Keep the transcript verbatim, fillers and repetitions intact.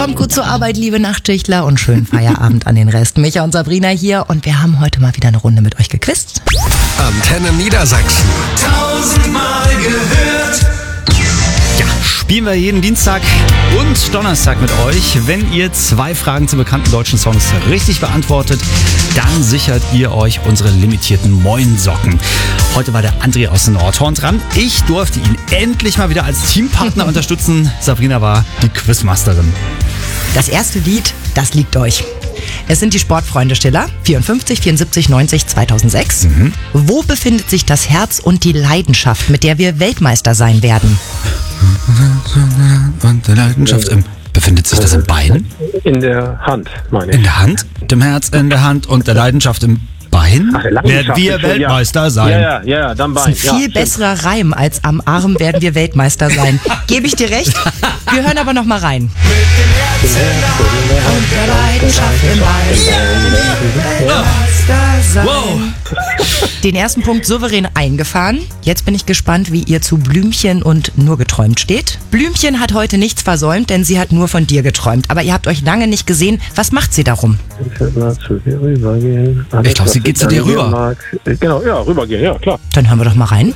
Kommt gut zur Arbeit, liebe Nachtschichtler, und schönen Feierabend an den Rest. Micha und Sabrina hier und wir haben heute mal wieder eine Runde mit euch gequizt. Antenne Niedersachsen. Tausendmal gehört. Ja, spielen wir jeden Dienstag und Donnerstag mit euch. Wenn ihr zwei Fragen zu bekannten deutschen Songs richtig beantwortet, dann sichert ihr euch unsere limitierten Moin-Socken. Heute war der André aus Nordhorn dran. Ich durfte ihn endlich mal wieder als Teampartner unterstützen. Sabrina war die Quizmasterin. Das erste Lied, das liegt euch. Es sind die Sportfreunde Stiller, vierundfünfzig, vierundsiebzig, neunzig, zweitausendsechs. Mhm. Wo befindet sich das Herz und die Leidenschaft, mit der wir Weltmeister sein werden? Und die Leidenschaft im... Befindet sich das im Bein? In der Hand, meine ich. In der Hand? Dem Herz in der Hand und der Leidenschaft im Bein? Ach, werden wir Weltmeister ja. sein? Ja, ja, ja, dann Bein. Das ist ein viel ja, besserer Reim als am Arm werden wir Weltmeister sein. Gebe ich dir recht? Wir hören aber noch mal rein. Mit dem Herz in der Hand und der Leidenschaft im Bein. Weltmeister sein. Wow. Den ersten Punkt souverän eingefahren. Jetzt bin ich gespannt, wie ihr zu Blümchen und Nur geträumt steht. Blümchen hat heute nichts versäumt, denn sie hat nur von dir geträumt. Aber ihr habt euch lange nicht gesehen. Was macht sie darum? Ich will mal zu dir rübergehen. Alles, Ich glaube, sie geht zu dir rüber. Mag. Genau, ja, rübergehen, ja, klar. Dann hören wir doch mal rein.